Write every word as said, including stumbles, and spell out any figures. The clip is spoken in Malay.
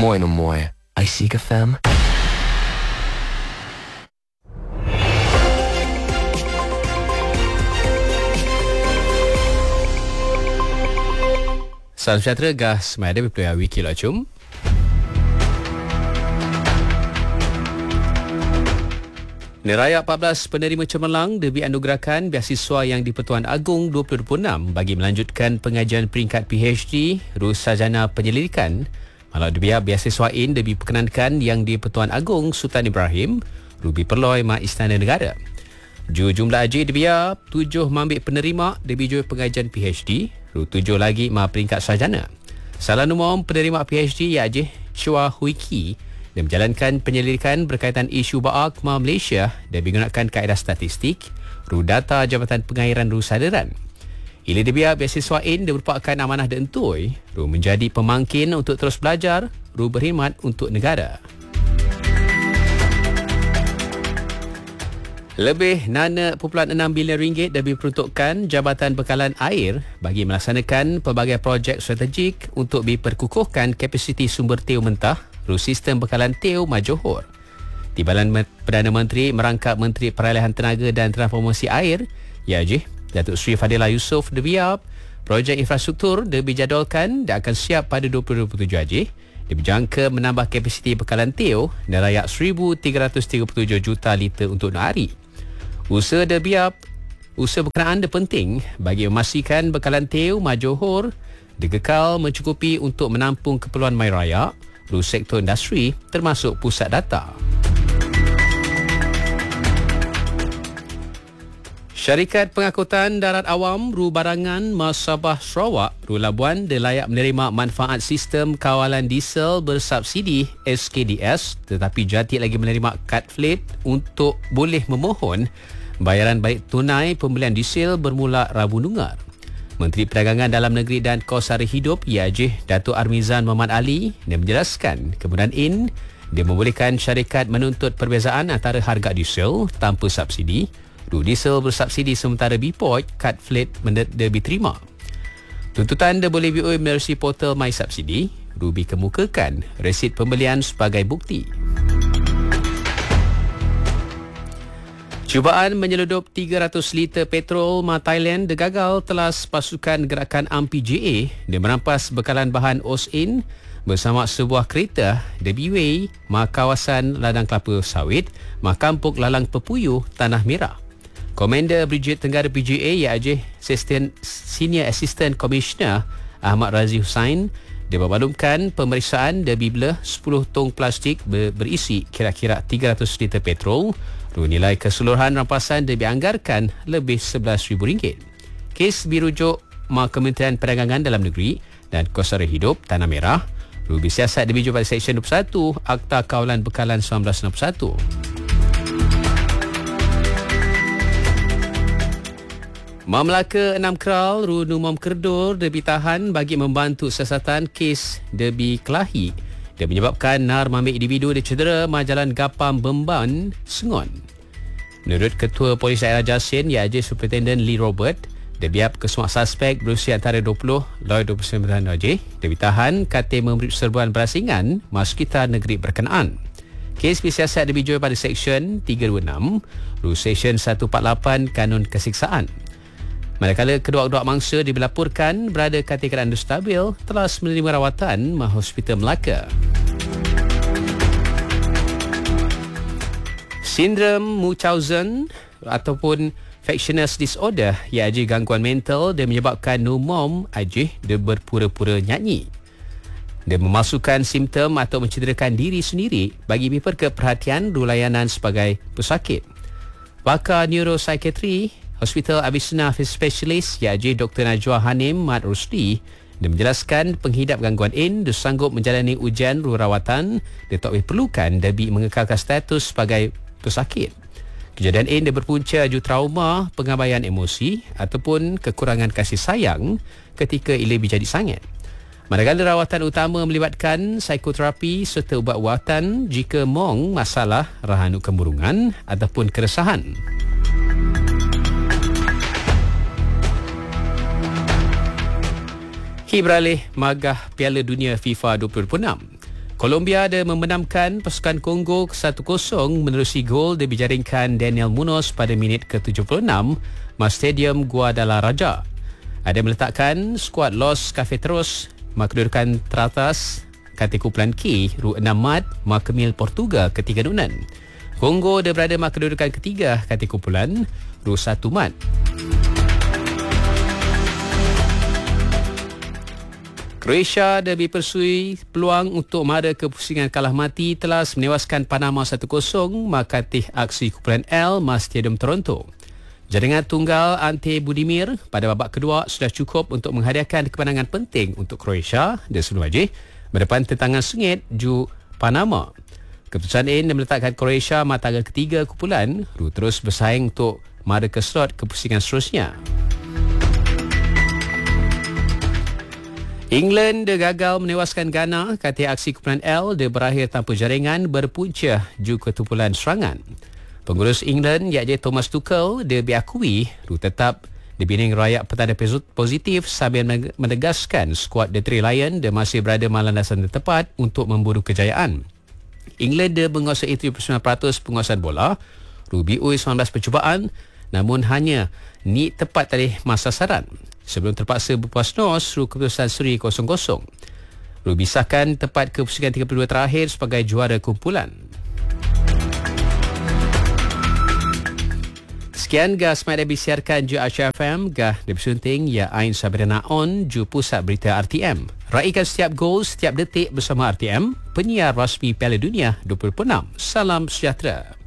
Moin och moin. Icega fem. Salam sejahtera, gas semada berpuluh wiki lacum. Neraya empat belas penerima cemerlang dianugerahkan beasiswa yang di-Pertuan Agong dua ribu dua puluh enam bagi melanjutkan pengajian peringkat P H D Rus Sarjana Penyelidikan. Malah dua beasiswa in diperkenankan yang di-Pertuan Agong Sultan Ibrahim, Ruby Perloy Ma Istana Negara. Ju jumlah aji dia tujuh mambik penerima debijui pengajian P H D, ru tujuh lagi ma peringkat sarjana. Salah umum penerima P H D ia aji Chua Hui Ki dan menjalankan penyelidikan berkaitan isu baak ma Malaysia dan menggunakan kaedah statistik, ru data Jabatan Pengairan Ru Sadaran. Ila dia beasiswa in dia merupakan amanah deentui, ru menjadi pemangkin untuk terus belajar, ru berkhidmat untuk negara. Lebih enam perpuluhan enam bilion ringgit dah diperuntukkan Jabatan Bekalan Air bagi melaksanakan pelbagai projek strategik untuk diperkukuhkan kapasiti sumber teu mentah ru sistem bekalan teu Johor. Timbalan Perdana Menteri merangkap Menteri Peralihan Tenaga dan Transformasi Air, iaitu Datuk Seri Fadilah Yusof debiap projek infrastruktur dijadualkan dan akan siap pada dua ribu dua puluh tujuh aji. Dia berjangka menambah kapasiti bekalan teu dan rayak seribu tiga ratus tiga puluh tujuh juta liter untuk hari. Usaha debiap, usaha berkenaan dia penting bagi memastikan bekalan teu Johor dikekal mencukupi untuk menampung keperluan mai rayak, ru sektor industri termasuk pusat data. Syarikat Pengangkutan Darat Awam Ru Barangan Sabah Sarawak Ru Labuan dia layak menerima manfaat sistem kawalan diesel bersubsidi S K D S, tetapi jati lagi menerima kad flat untuk boleh memohon bayaran balik tunai pembelian diesel bermula Rabu Nungar. Menteri Perdagangan Dalam Negeri dan Kos Sara Hidup iaitu Datuk Armizan Muhammad Ali dia menjelaskan kemudahan in dia membolehkan syarikat menuntut perbezaan antara harga diesel tanpa subsidi, ru diesel bersubsidi sementara Biport kad flat dia diterima. Tuntutan dia boleh diuji melalui portal My Subsidi, ru dikemukakan resit pembelian sebagai bukti. Cubaan menyeludup tiga ratus liter petrol ma Thailand digagal telas pasukan gerakan A M P J A dia merampas bekalan bahan O S I N bersama sebuah kereta di Biway ma kawasan ladang kelapa sawit ma kampung Lalang Pepuyu Tanah Merah. Komander Brigade Tenggara P J A iaitu Senior Assistant Commissioner Ahmad Razi Hussain dia bermaklumkan pemeriksaan dia bila sepuluh tong plastik ber- berisi kira-kira tiga ratus liter petrol. Ru nilai keseluruhan rampasan dia dianggarkan lebih sebelas ribu ringgit. Kes dirujuk ma Kementerian Perdagangan Dalam Negeri dan Kos Sara Hidup Tanah Merah. Ru bersiasat dibijuk pada Seksyen dua puluh satu Akta Kawalan Bekalan seribu sembilan ratus enam puluh satu. Ma Melaka enam Keral Ru Numam Kerdur dia ditahan bagi membantu siasatan kes debi kelahi. Dia menyebabkan nar mambik individu dia cedera ma Jalan Gapam Bemban Sengon. Menurut Ketua Polis Daerah Jasin iaitu Superintendent Lee Robert, dia biap kesemua suspek berusia antara dua puluh dan dua puluh sembilan tahun dia ditahan kata memberi serbuan berasingan ma sekitar negeri berkenaan. Kes bersiasat dibijuk pada Seksyen tiga dua enam, Ru Seksyen seratus empat puluh lapan Kanun Kesiksaan. Manakala kedua-dua mangsa dilaporkan berada kata keadaan stabil telah menerima rawatan ma Hospital Melaka. Sindrom Munchausen ataupun Factious Disorder iaitu gangguan mental dia menyebabkan numom ajih dia berpura-pura nyanyi. Dia memasukkan simptom atau mencederakan diri sendiri bagi diperke perhatian ru layanan sebagai pesakit. Pakar neuropsychiatry Hospital Abisna Specialist iaitu Doktor Najwa Hanim Mat Rusdi dia menjelaskan penghidap gangguan in dia sanggup menjalani ujian ru rawatan dia tak perlukan debi mengekalkan status sebagai pesakit. Kejadian ini dia berpunca ju trauma, pengabaian emosi ataupun kekurangan kasih sayang ketika ia jadi sangat. Manakala rawatan utama melibatkan psikoterapi serta ubat-ubatan jika mong masalah rahanu kemurungan ataupun keresahan. Ki beralih magah Piala Dunia FIFA dua ribu dua puluh enam. Colombia ada membenamkan pasukan Kongo ke satu kosong menerusi gol yang dijaringkan Daniel Munoz pada minit ke tujuh puluh enam Mas Stadium Guadalajara. Ada meletakkan skuad Los Cafeteros berkedudukan teratas kata kumpulan K ru enam mat Macamil Portugal ketiga nunan. Kongo dia berada mak kedudukan ketiga kata kumpulan ru satu mat. Croatia dah dipersui peluang untuk mara ke pusingan kalah mati telah menewaskan Panama satu kosong makatih aksi kumpulan L Mas Stadium Toronto. Jaringan tunggal Ante Budimir pada babak kedua sudah cukup untuk menghadiahkan kemenangan penting untuk Croatia dan sebelum lagi berdepan tentangan sengit ju Panama. Keputusan ini meletakkan Croatia matangga ketiga kumpulan ru terus bersaing untuk mara ke slot ke pusingan seterusnya. England dia gagal menewaskan Ghana kata aksi kumpulan L dia berakhir tanpa jaringan berpunca ju ketumpulan serangan. Pengurus England iaitu Thomas Tuchel dia diakui ru tetap dibining rayak petanda positif sambil menegaskan skuad The Three Lions dia masih berada malam landasan tepat untuk memburu kejayaan. England dia menguasai tujuh puluh sembilan peratus penguasaan bola, ru B U sembilan belas percubaan namun hanya ni tepat tadi masa sasaran. Sebelum terpaksa berpuas nos ru keputusan seri kosong kosong. Ru bisahkan tempat ke pusingan tiga puluh dua terakhir sebagai juara kumpulan. Sekian gah semasa disiarkan ju Aisyah F M gah disunting ya Ain Sabrina On ju pusat berita R T M. Raikan setiap gol setiap detik bersama R T M, penyiar rasmi Piala Dunia dua ribu dua puluh enam. Salam sejahtera.